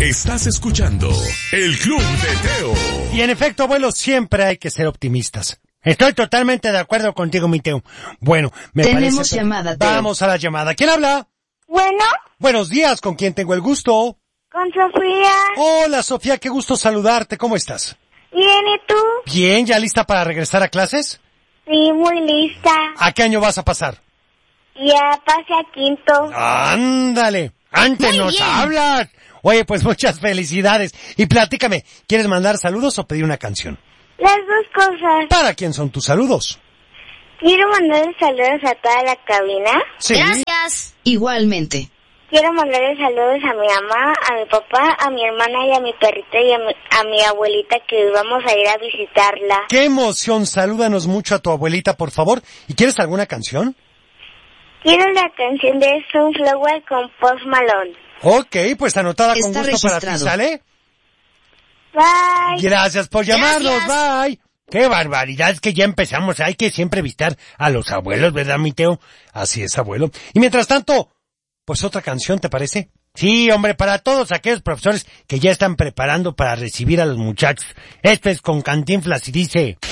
Estás escuchando El Club de Teo. Y en efecto, abuelo, siempre hay que ser optimistas. Estoy totalmente de acuerdo contigo, mi Teo. Bueno, Tenemos llamada, Teo. Vamos a la llamada. ¿Quién habla? Bueno, Buenos días, ¿con quién tengo el gusto? con Sofía. Hola, Sofía, qué gusto saludarte. ¿Cómo estás? Bien, ¿y tú? Bien, ¿ya lista para regresar a clases? Sí, muy lista. ¿A qué año vas a pasar? Ya pasé a quinto. Ándale, antes Muy nos bien. hablas. Oye, pues muchas felicidades. Y platícame, ¿quieres mandar saludos o pedir una canción? Las dos cosas. ¿Para quién son tus saludos? Quiero mandarle saludos a toda la cabina. Sí. Gracias. Igualmente. Quiero mandarle saludos a mi mamá, a mi papá, a mi hermana y a mi perrita y a mi abuelita que vamos a ir a visitarla. ¡Qué emoción! Salúdanos mucho a tu abuelita, por favor. ¿Y quieres alguna canción? Quiero la canción de Sunflower con Post Malone. Ok, pues anotada con Está gusto para ti, registrado. ¿sale? Bye. Gracias por llamarnos, Gracias. bye. ¡Qué barbaridad! Es que ya empezamos. Hay que siempre visitar a los abuelos, ¿verdad, mi Teo? Así es, abuelo. Y mientras tanto, pues otra canción, ¿te parece? Sí, hombre, para todos aquellos profesores que ya están preparando para recibir a los muchachos. Esto es con Cantinflas y dice...